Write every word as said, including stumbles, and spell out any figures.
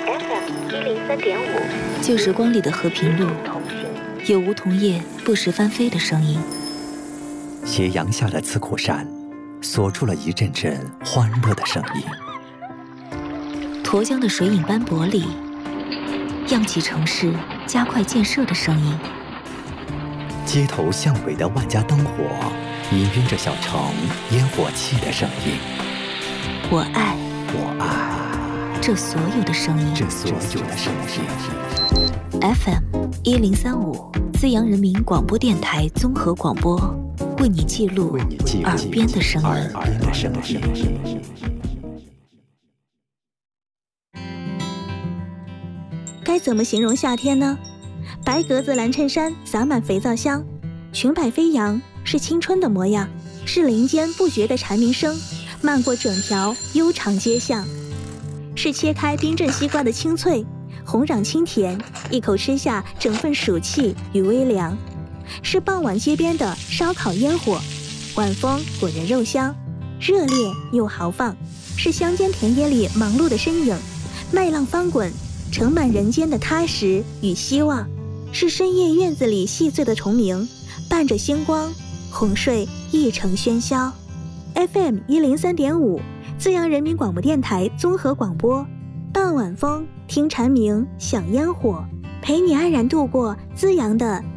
F M 一零三点五， 旧时光里的和平路，有梧桐叶不时翻飞的声音。 斜阳下的刺口山，锁住了一阵阵欢乐的声音。 沱江的水影斑驳里，漾起城市加快建设的声音。 街头巷尾的万家灯火，氤氲着小城烟火气的声音。 我爱， 我爱这所有的声音， 这所有的声音。 F M 一零三五，资阳人民广播电台综合广播，为你记录耳边的声音。 耳边的声音。 该怎么形容夏天呢？白格子蓝衬衫洒满肥皂香，裙摆飞扬，是青春的模样，是林间不绝的蝉鸣声，漫过整条悠长街巷，是切开冰镇西瓜的清脆，红壤清甜，一口吃下整份暑气与微凉，是傍晚街边的烧烤烟火，晚风裹着肉香，热烈又豪放，是乡间田野里忙碌的身影，麦浪翻滚，盛满人间的踏实与希望，是深夜院子里细碎的虫鸣，伴着星光哄睡一城喧嚣。 F M 一零三点五，资阳人民广播电台综合广播，傍晚风，听蝉鸣，享烟火，陪你安然度过资阳的